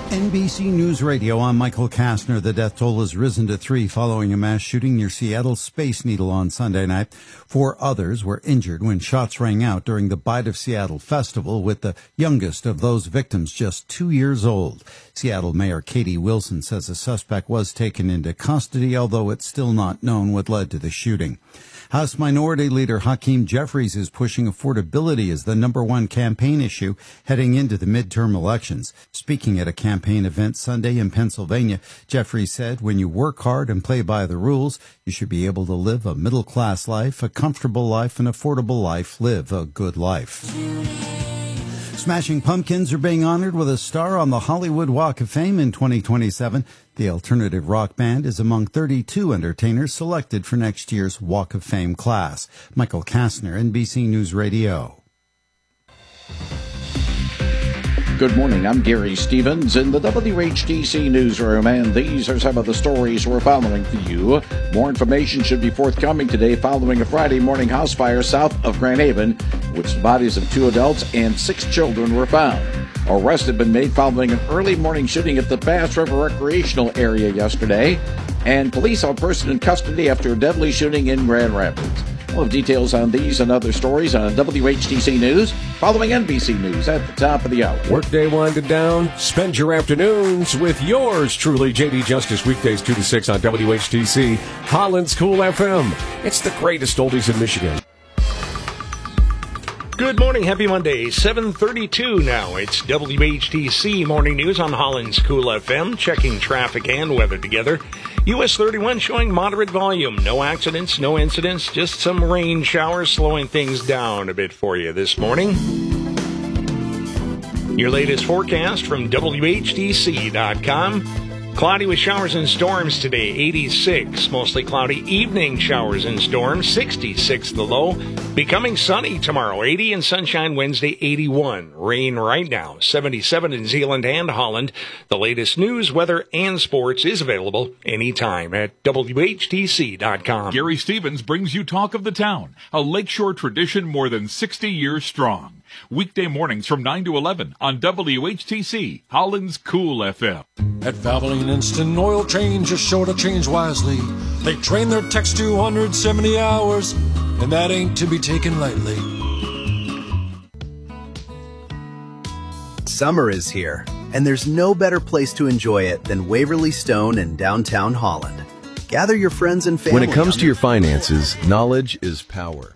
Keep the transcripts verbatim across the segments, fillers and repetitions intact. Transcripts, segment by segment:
N B C News Radio, I'm Michael Kastner. The death toll has risen to three following a mass shooting near Seattle's Space Needle on Sunday night. Four others were injured when shots rang out during the Bite of Seattle festival, with the youngest of those victims just two years old. Seattle Mayor Katie Wilson says a suspect was taken into custody, although it's still not known what led to the shooting. House Minority Leader Hakeem Jeffries is pushing affordability as the number one campaign issue heading into the midterm elections. Speaking at a campaign event Sunday in Pennsylvania, Jeffries said when you work hard and play by the rules, you should be able to live a middle-class life, a comfortable life, an affordable life, live a good life. Smashing Pumpkins are being honored with a star on the Hollywood Walk of Fame in twenty twenty-seven. The alternative rock band is among thirty-two entertainers selected for next year's Walk of Fame class. Michael Kastner, N B C News Radio. Good morning, I'm Gary Stevens in the W H T C newsroom, and these are some of the stories we're following for you. More information should be forthcoming today following a Friday morning house fire south of Grand Haven, which the bodies of two adults and six children were found. Arrests have been made following an early morning shooting at the Bass River recreational area yesterday, and police have a person in custody after a deadly shooting in Grand Rapids. We'll have details on these and other stories on W H T C News, following N B C News at the top of the hour. Workday winding down. Spend your afternoons with yours truly, J D Justice, weekdays two to six on W H T C, Holland's Cool F M. It's the greatest oldies in Michigan. Good morning. Happy Monday. seven thirty-two now. It's W H T C Morning News on Holland's Cool F M. Checking traffic and weather together. U S thirty-one showing moderate volume. No accidents, no incidents, just some rain showers slowing things down a bit for you this morning. Your latest forecast from W H T C dot com. Cloudy with showers and storms today, eighty-six. Mostly cloudy evening showers and storms, sixty-six the low. Becoming sunny tomorrow, eighty, and sunshine Wednesday, eighty-one. Rain right now, seventy-seven in Zeeland and Holland. The latest news, weather, and sports is available anytime at W H T C dot com. Gary Stevens brings you Talk of the Town, a lakeshore tradition more than sixty years strong. Weekday mornings from nine to eleven on W H T C, Holland's Cool F M. At Valvoline Instant Oil Change, you're sure to change wisely. They train their techs two hundred seventy hours, and that ain't to be taken lightly. Summer is here, and there's no better place to enjoy it than Waverly Stone in downtown Holland. Gather your friends and family. When it comes to your finances, knowledge is power.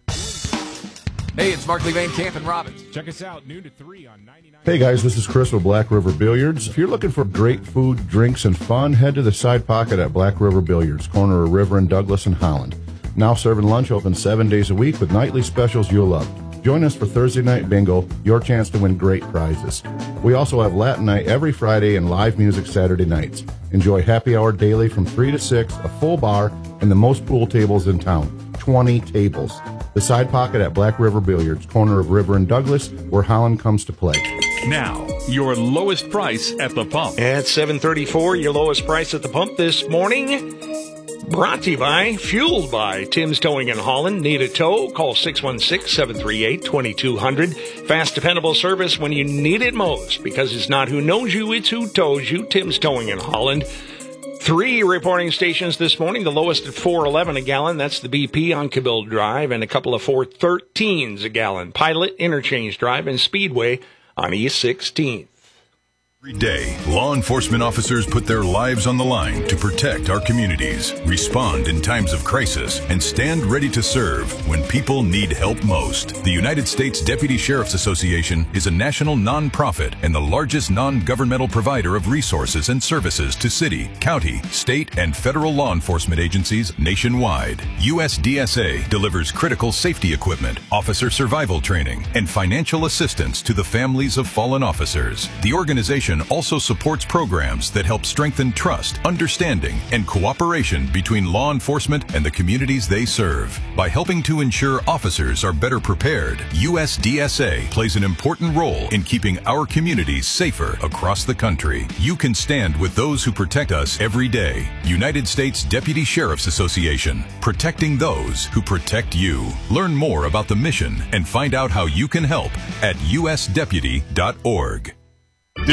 Hey, it's Markley Van Camp and Robbins. Check us out noon to three on ninety-nine. Hey guys, this is Chris with Black River Billiards. If you're looking for great food, drinks, and fun, head to the Side Pocket at Black River Billiards, corner of River and Douglas in Holland. Now serving lunch, open seven days a week with nightly specials you'll love. Join us for Thursday night bingo, your chance to win great prizes. We also have Latin night every Friday and live music Saturday nights. Enjoy happy hour daily from three to six, a full bar, and the most pool tables in town, twenty tables. The Side Pocket at Black River Billiards, corner of River and Douglas, where Holland comes to play. Now, your lowest price at the pump. At seven thirty-four, your lowest price at the pump this morning. Brought to you by, fueled by Tim's Towing in Holland. Need a tow? Call six one six, seven three eight, two two zero zero. Fast, dependable service when you need it most. Because it's not who knows you, it's who tows you. Tim's Towing in Holland. Three reporting stations this morning, the lowest at four eleven a gallon. That's the B P on Cabill Drive, and a couple of four thirteens a gallon. Pilot, Interchange Drive, and Speedway on East sixteenth. Every day, law enforcement officers put their lives on the line to protect our communities, respond in times of crisis, and stand ready to serve when people need help most. The United States Deputy Sheriff's Association is a national nonprofit and the largest non-governmental provider of resources and services to city, county, state, and federal law enforcement agencies nationwide. U S D S A delivers critical safety equipment, officer survival training, and financial assistance to the families of fallen officers. The organization also supports programs that help strengthen trust, understanding, and cooperation between law enforcement and the communities they serve. By helping to ensure officers are better prepared, U S D S A plays an important role in keeping our communities safer across the country. You can stand with those who protect us every day. United States Deputy Sheriff's Association, protecting those who protect you. Learn more about the mission and find out how you can help at U S deputy dot org.